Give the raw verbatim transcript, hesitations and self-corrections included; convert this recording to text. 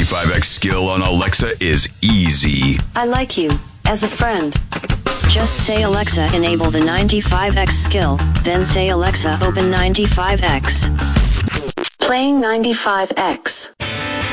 ninety-five X skill on Alexa is easy. I like you as a friend. Just say Alexa enable the ninety-five X skill, then say Alexa open ninety-five X. Playing ninety-five X.